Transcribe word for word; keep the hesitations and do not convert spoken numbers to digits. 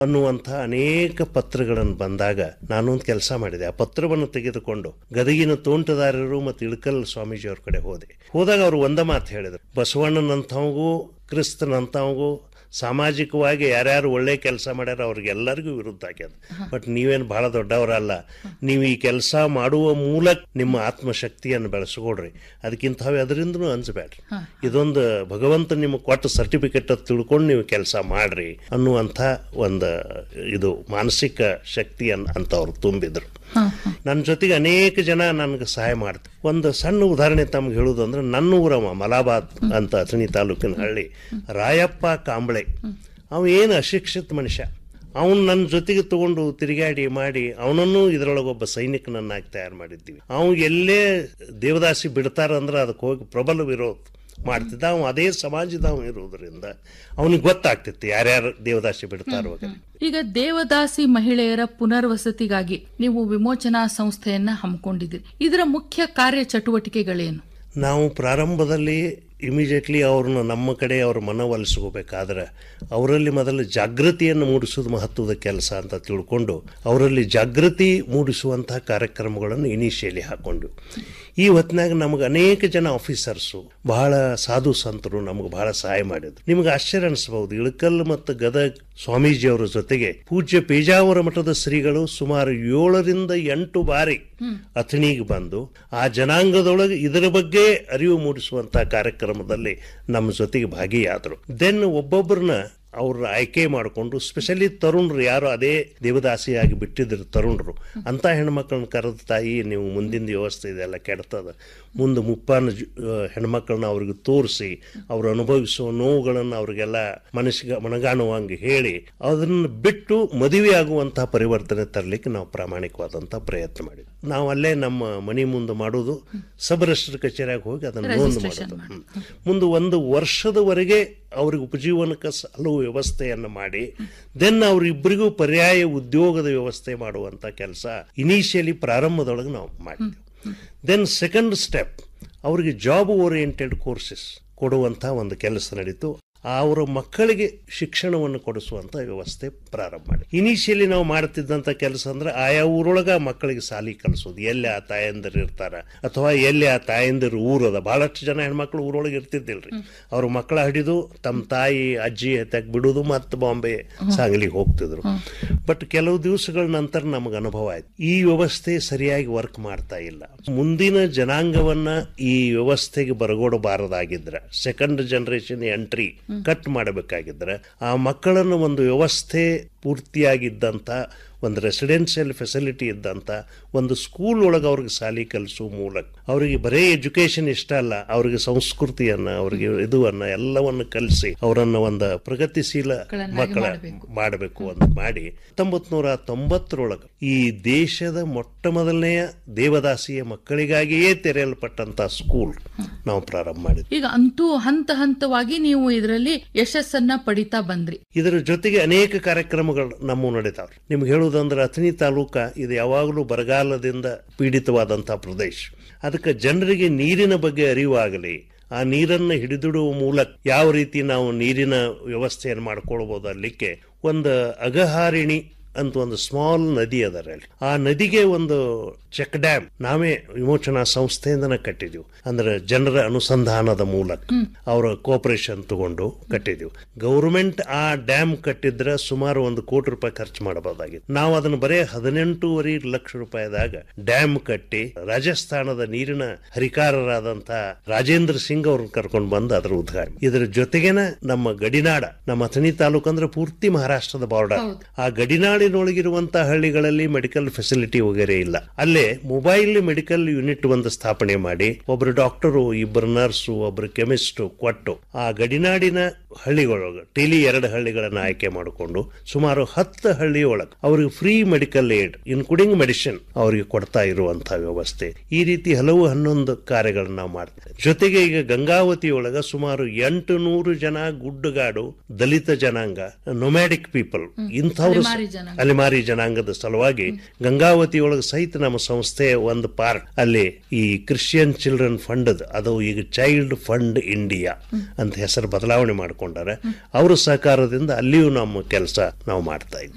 ಅನ್ನುವಂಥ ಅನೇಕ ಪತ್ರಗಳನ್ನು ಬಂದಾಗ ನಾನೊಂದು ಕೆಲಸ ಮಾಡಿದೆ. ಆ ಪತ್ರವನ್ನು ತೆಗೆದುಕೊಂಡು ಗದಗಿನ ತೋಂಟದಾರರು ಮತ್ತು ಇಳಕಲ್ ಸ್ವಾಮೀಜಿಯವ್ರ ಕಡೆ ಹೋದೆ. ಹೋದಾಗ ಅವರು ಒಂದ ಮಾತು ಹೇಳಿದರು, ಬಸವಣ್ಣನಂಥವಗೂ ಕ್ರಿಸ್ತನಂಥವಗೂ ಸಾಮಾಜಿಕವಾಗಿ ಯಾರ್ಯಾರು ಒಳ್ಳೆ ಕೆಲಸ ಮಾಡ್ಯಾರ ಅವ್ರಿಗೆಲ್ಲರಿಗೂ ವಿರುದ್ಧ ಆಗ್ಯದ. ಬಟ್ ನೀವೇನು ಬಹಳ ದೊಡ್ಡವರಲ್ಲ, ನೀವು ಈ ಕೆಲಸ ಮಾಡುವ ಮೂಲಕ ನಿಮ್ಮ ಆತ್ಮಶಕ್ತಿಯನ್ನು ಬೆಳೆಸ್ಕೊಡ್ರಿ, ಅದಕ್ಕಿಂತವೇ ಅದರಿಂದನೂ ಅನ್ಸಬೇಡ್ರಿ, ಇದೊಂದು ಭಗವಂತ ನಿಮಗೆ ಕೊಟ್ಟ ಸರ್ಟಿಫಿಕೇಟ್ ಅದು ತಿಳ್ಕೊಂಡು ನೀವು ಕೆಲಸ ಮಾಡ್ರಿ ಅನ್ನುವಂಥ ಒಂದು ಇದು ಮಾನಸಿಕ ಶಕ್ತಿಯನ್ನು ಅಂತ ಅವ್ರು ತುಂಬಿದ್ರು. ನನ್ನ ಜೊತೆಗೆ ಅನೇಕ ಜನ ನನಗೆ ಸಹಾಯ ಮಾಡ್ತಾರೆ. ಒಂದು ಸಣ್ಣ ಉದಾಹರಣೆ ತಮ್ಗೆ ಹೇಳುವುದು ಅಂದ್ರೆ, ನನ್ನ ಊರವ ಮಲಾಬಾದ್ ಅಂತ ಅಥಣಿ ತಾಲೂಕಿನ ಹಳ್ಳಿ ರಾಯಪ್ಪ ಕಾಂಬಳೆ, ಅವ ಏನು ಅಶಿಕ್ಷಿತ ಮನುಷ್ಯ, ಅವನು ನನ್ನ ಜೊತೆಗೆ ತಗೊಂಡು ತಿರುಗಾಡಿ ಮಾಡಿ ಅವನನ್ನು ಇದರೊಳಗೊಬ್ಬ ಸೈನಿಕನನ್ನಾಗಿ ತಯಾರು ಮಾಡಿದ್ದೀವಿ. ಅವ್ನು ಎಲ್ಲೇ ದೇವದಾಸಿ ಬಿಡ್ತಾರ ಅಂದ್ರೆ ಅದಕ್ಕೆ ಹೋಗಿ ಪ್ರಬಲ ವಿರೋಧ ಮಾಡ್ತಿದ್ದ. ಅವ ಅದೇ ಸಮಾಜದವ ಇರುವುದರಿಂದ ಅವನಿಗೆ ಗೊತ್ತಾಗ್ತಿತ್ತು ಯಾರ್ಯಾರು ದೇವದಾಸಿ ಬಿಡ್ತಾರೋ. ಈಗ ದೇವದಾಸಿ ಮಹಿಳೆಯರ ಪುನರ್ವಸತಿಗಾಗಿ ನೀವು ವಿಮೋಚನಾ ಸಂಸ್ಥೆಯನ್ನ ಹಮ್ಮಿಕೊಂಡಿದ್ದೀರಿ. ಇದರ ಮುಖ್ಯ ಕಾರ್ಯ ಚಟುವಟಿಕೆಗಳೇನು? ನಾವು ಪ್ರಾರಂಭದಲ್ಲಿ ಇಮಿಡಿಯೇಟ್ಲಿ ಅವ್ರನ್ನ ನಮ್ಮ ಕಡೆ ಅವ್ರ ಮನವೊಲಿಸ್ಕೋಬೇಕಾದ್ರೆ ಅವರಲ್ಲಿ ಮೊದಲು ಜಾಗೃತಿಯನ್ನು ಮೂಡಿಸೋದು ಮಹತ್ವದ ಕೆಲಸ ಅಂತ ತಿಳ್ಕೊಂಡು ಅವರಲ್ಲಿ ಜಾಗೃತಿ ಮೂಡಿಸುವಂತಹ ಕಾರ್ಯಕ್ರಮಗಳನ್ನು ಇನಿಷಿಯಲಿ ಹಾಕ್ಕೊಂಡು ಈ ಹೊತ್ತಿನಾಗ ನಮಗೆ ಅನೇಕ ಜನ ಆಫೀಸರ್ಸು ಬಹಳ ಸಾಧು ಸಂತರು ನಮಗೆ ಬಹಳ ಸಹಾಯ ಮಾಡಿದ್ರು. ನಿಮಗೆ ಆಶ್ಚರ್ಯ ಅನಿಸಬಹುದು, ಇಳಕಲ್ ಮತ್ತು ಗದಗ್ ಸ್ವಾಮೀಜಿಯವರ ಜೊತೆಗೆ ಪೂಜ್ಯ ಪೇಜಾವರ ಮಠದ ಶ್ರೀಗಳು ಸುಮಾರು ಏಳರಿಂದ ಎಂಟು ಬಾರಿ ಅಥಣಿಗೆ ಬಂದು ಆ ಜನಾಂಗದೊಳಗೆ ಇದರ ಬಗ್ಗೆ ಅರಿವು ಮೂಡಿಸುವಂತಹ ಕಾರ್ಯಕ್ರಮದಲ್ಲಿ ನಮ್ಮ ಜೊತೆಗೆ ಭಾಗಿಯಾದರು. ದೆನ್ ಒಬ್ಬೊಬ್ಬರನ್ನ ಅವ್ರ ಆಯ್ಕೆ ಮಾಡಿಕೊಂಡು ಸ್ಪೆಷಲಿ ತರುಣರು ಯಾರು ಅದೇ ದೇವದಾಸಿಯಾಗಿ ಬಿಟ್ಟಿದ್ರು ತರುಣರು ಅಂತ ಹೆಣ್ಮಕ್ಳನ್ನ ಕರೆದ, ತಾಯಿ ನೀವು ಮುಂದಿನ ವ್ಯವಸ್ಥೆ ಇದೆಲ್ಲ ಕೆಡ್ತದ, ಮುಂದೆ ಮುಪ್ಪಾನ ಹೆಣ್ಮಕ್ಳನ್ನ ಅವ್ರಿಗೆ ತೋರಿಸಿ ಅವ್ರು ಅನುಭವಿಸುವ ನೋವುಗಳನ್ನು ಅವ್ರಿಗೆಲ್ಲ ಮನಸ್ಸಿಗೆ ಮನಗಾಣುವಂಗೆ ಹೇಳಿ ಅದನ್ನು ಬಿಟ್ಟು ಮದುವೆ ಆಗುವಂತಹ ಪರಿವರ್ತನೆ ತರಲಿಕ್ಕೆ ನಾವು ಪ್ರಾಮಾಣಿಕವಾದಂಥ ಪ್ರಯತ್ನ ಮಾಡಿದ್ವಿ. ನಾವು ಅಲ್ಲೇ ನಮ್ಮ ಮನೆ ಮುಂದೆ ಮಾಡೋದು, ಸಬ್ ರಿಜಿಸ್ಟರ್ ಕಚೇರಿಯಾಗಿ ಹೋಗಿ ಅದನ್ನು ನೋಂದು ಮಾಡೋದು. ಮುಂದೆ ಒಂದು ವರ್ಷದವರೆಗೆ ಅವ್ರಿಗೆ ಉಪಜೀವನಕ್ಕೆ ಹಲವು ವ್ಯವಸ್ಥೆಯನ್ನು ಮಾಡಿ ದೆನ್ ಅವರಿಬ್ಬರಿಗೂ ಪರ್ಯಾಯ ಉದ್ಯೋಗದ ವ್ಯವಸ್ಥೆ ಮಾಡುವಂಥ ಕೆಲಸ ಇನಿಷಿಯಲಿ ಪ್ರಾರಂಭದೊಳಗೆ ನಾವು ಮಾಡಿದ್ದೆವು. ದೆನ್ ಸೆಕೆಂಡ್ ಸ್ಟೆಪ್ ಅವರಿಗೆ ಜಾಬ್ ಓರಿಯೆಂಟೆಡ್ ಕೋರ್ಸಸ್ ಕೊಡುವಂಥ ಒಂದು ಕೆಲಸ ನಡೀತು. ಅವರ ಮಕ್ಕಳಿಗೆ ಶಿಕ್ಷಣವನ್ನು ಕೊಡಿಸುವಂಥ ವ್ಯವಸ್ಥೆ ಪ್ರಾರಂಭ ಮಾಡಿ. ಇನಿಷಿಯಲಿ ನಾವು ಮಾಡ್ತಿದ್ದಂಥ ಕೆಲಸ ಅಂದ್ರೆ ಆಯಾ ಊರೊಳಗ ಮಕ್ಕಳಿಗೆ ಸಾಲಿ ಕಲಿಸೋದು, ಎಲ್ಲಿ ಆ ತಾಯಂದಿರು ಇರ್ತಾರ ಅಥವಾ ಎಲ್ಲಿ ಆ ತಾಯಂದಿರು ಊರದ. ಬಹಳಷ್ಟು ಜನ ಹೆಣ್ಮಕ್ಳು ಊರೊಳಗೆ ಇರ್ತಿದ್ದಿಲ್ರಿ, ಅವ್ರ ಮಕ್ಕಳ ಹಿಡಿದು ತಮ್ಮ ತಾಯಿ ಅಜ್ಜಿ ಎತ್ತಾಗ ಬಿಡುದು ಮತ್ತು ಬಾಂಬೆ ಸಾಂಗ್ಲಿಗೆ ಹೋಗ್ತಿದ್ರು. ಬಟ್ ಕೆಲವು ದಿವಸಗಳ ನಂತರ ನಮಗೆ ಅನುಭವ ಆಯ್ತು, ಈ ವ್ಯವಸ್ಥೆ ಸರಿಯಾಗಿ ವರ್ಕ್ ಮಾಡ್ತಾ ಇಲ್ಲ. ಮುಂದಿನ ಜನಾಂಗವನ್ನ ಈ ವ್ಯವಸ್ಥೆಗೆ ಬರಗೊಡಬಾರದಾಗಿದ್ರೆ, ಸೆಕೆಂಡ್ ಜನರೇಷನ್ ಎಂಟ್ರಿ ಕಟ್ ಮಾಡಬೇಕಾಗಿದ್ರೆ ಆ ಮಕ್ಕಳನ್ನು ಒಂದು ವ್ಯವಸ್ಥೆ ಪೂರ್ತಿಯಾಗಿದ್ದಂಥ ಒಂದು ರೆಸಿಡೆನ್ಷಿಯಲ್ ಫೆಸಿಲಿಟಿ ಇದ್ದಂಥ ಒಂದು ಸ್ಕೂಲ್ ಒಳಗೆ ಅವ್ರಿಗೆ ಶಾಲಿ ಕಲಿಸುವ ಮೂಲಕ ಅವರಿಗೆ ಬರೇ ಎಜುಕೇಶನ್ ಇಷ್ಟ ಅಲ್ಲ, ಅವರಿಗೆ ಸಂಸ್ಕೃತಿಯನ್ನ ಅವರಿಗೆ ಇದುವನ್ನ ಎಲ್ಲವನ್ನು ಕಲಿಸಿ ಅವರನ್ನ ಒಂದು ಪ್ರಗತಿಶೀಲ ಮಕ್ಕಳ ಮಾಡಬೇಕು ಅಂತ ಮಾಡಿ ಹತ್ತೊಂಬತ್ ನೂರ ತೊಂಬತ್ತರೊಳಗೆ ಈ ದೇಶದ ಮೊಟ್ಟ ಮೊದಲನೆಯ ದೇವದಾಸಿಯ ಮಕ್ಕಳಿಗಾಗಿಯೇ ತೆರೆಯಲ್ಪಟ್ಟಂತ ಸ್ಕೂಲ್ ನಾವು ಪ್ರಾರಂಭ ಮಾಡಿದ್ವಿ. ಈಗ ಅಂತೂ ಹಂತ ಹಂತವಾಗಿ ನೀವು ಇದರಲ್ಲಿ ಯಶಸ್ಸನ್ನ ಪಡಿತಾ ಬಂದ್ರಿ. ಇದರ ಜೊತೆಗೆ ಅನೇಕ ಕಾರ್ಯಕ್ರಮಗಳು ನಮ್ಮ ನಡೀತಾವ್ರಿ. ನಿಮ್ಗೆ ಹೇಳುವುದಂದ್ರೆ ಅಥಣಿ ತಾಲೂಕ ಇದು ಯಾವಾಗಲೂ ಬರಗಾಲದಿಂದ ಪೀಡಿತವಾದಂತಹ ಪ್ರದೇಶ. ಅದಕ್ಕೆ ಜನರಿಗೆ ನೀರಿನ ಬಗ್ಗೆ ಅರಿವಾಗಲಿ, ಆ ನೀರನ್ನು ಹಿಡಿದಿಡುವ ಮೂಲಕ ಯಾವ ರೀತಿ ನಾವು ನೀರಿನ ವ್ಯವಸ್ಥೆಯನ್ನು ಮಾಡ್ಕೊಳ್ಬಹುದು ಅಲ್ಲಿಕ್ಕೆ ಒಂದು ಅಗಹಾರಿಣಿ ಅಂತ ಒಂದು ಸ್ಮಾಲ್ ನದಿ ಅದರಲ್ಲಿ. ಆ ನದಿಗೆ ಒಂದು ಚೆಕ್ ಡ್ಯಾಮ್ ನಾವೇ ವಿಮೋಚನಾ ಸಂಸ್ಥೆಯಿಂದ ಕಟ್ಟಿದೀವಿ. ಅಂದ್ರೆ ಜನರ ಅನುಸಂಧಾನದ ಮೂಲಕ ಅವರ ಕೋಪರೇಷನ್ ತಗೊಂಡು ಕಟ್ಟಿದೀವಿ. ಗೌರ್ಮೆಂಟ್ ಆ ಡ್ಯಾಮ್ ಕಟ್ಟಿದ್ರೆ ಸುಮಾರು ಒಂದು ಕೋಟಿ ರೂಪಾಯಿ ಖರ್ಚು ಮಾಡಬಹುದಾಗಿತ್ತು. ನಾವು ಅದನ್ನು ಬರೇ ಹದಿನೆಂಟೂವರೆ ಲಕ್ಷ ರೂಪಾಯಿದಾಗ ಡ್ಯಾಮ್ ಕಟ್ಟಿ ರಾಜಸ್ಥಾನದ ನೀರಿನ ಹರಿಕಾರರಾದಂತ ರಾಜೇಂದ್ರ ಸಿಂಗ್ ಅವ್ರನ್ನ ಕರ್ಕೊಂಡು ಬಂದು ಅದರ ಉದ್ಘಾಟನೆ. ಇದರ ಜೊತೆಗೇನ ನಮ್ಮ ಗಡಿನಾಡ, ನಮ್ಮ ಅಥಣಿ ತಾಲೂಕು ಅಂದ್ರೆ ಪೂರ್ತಿ ಮಹಾರಾಷ್ಟ್ರದ ಬಾರ್ಡರ್. ಆ ಗಡಿನಾಡಿನೊಳಗಿರುವಂತಹ ಹಳ್ಳಿಗಳಲ್ಲಿ ಮೆಡಿಕಲ್ ಫೆಸಿಲಿಟಿ ವಗೇರೆ ಇಲ್ಲ. ಅಲ್ಲೇ ಮೊಬೈಲ್ ಮೆಡಿಕಲ್ ಯೂನಿಟ್ ಒಂದು ಸ್ಥಾಪನೆ ಮಾಡಿ ಒಬ್ರು ಡಾಕ್ಟರು, ಇಬ್ಬರು ನರ್ಸು, ಒಬ್ರು ಕೆಮಿಸ್ಟ್ ಕೊಟ್ಟು ಆ ಗಡಿನಾಡಿನ ಹಳ್ಳಿಗಳೊಳಗೆ ಟೆಲಿ ಎರಡು ಹಳ್ಳಿಗಳನ್ನ ಆಯ್ಕೆ ಮಾಡಿಕೊಂಡು ಸುಮಾರು ಹತ್ತು ಹಳ್ಳಿ ಒಳಗೆ ಅವ್ರಿಗೆ free medical aid including medicine ಅವರಿಗೆ ಕೊಡ್ತಾ ಇರುವಂತಹ ವ್ಯವಸ್ಥೆ. ಈ ರೀತಿ ಹಲವು ಹನ್ನೊಂದು ಕಾರ್ಯಗಳನ್ನ ನಾವು ಮಾಡ್ತೇವೆ. ಜೊತೆಗೆ ಈಗ ಗಂಗಾವತಿ ಒಳಗ ಸುಮಾರು ಎಂಟು ನೂರು ಜನ ಗುಡ್ಡಗಾಡು ದಲಿತ ಜನಾಂಗ, ನೊಮ್ಯಾಡಿಕ್ ಪೀಪಲ್, ಇಂಥವ್ರು ಅಲೆಮಾರಿ ಜನಾಂಗದ ಸಲುವಾಗಿ ಗಂಗಾವತಿ ಒಳಗೆ ಸಹಿತ ನಮ್ಮ ಸಂಸ್ಥೆಯ ಒಂದು ಪಾರ್ಟ್ ಅಲ್ಲಿ ಈ ಕ್ರಿಶ್ಚಿಯನ್ ಚಿಲ್ಡ್ರನ್ ಫಂಡ್ ಅದು ಈಗ ಚೈಲ್ಡ್ ಫಂಡ್ ಇಂಡಿಯಾ ಅಂತ ಹೆಸರು ಬದಲಾವಣೆ ಮಾಡಿಕೊಂಡಾರೆ. ಅವರ ಸಹಕಾರದಿಂದ ಅಲ್ಲಿಯೂ ನಮ್ಮ ಕೆಲಸ ನಾವು ಮಾಡ್ತಾ ಇದ್ದೀವಿ.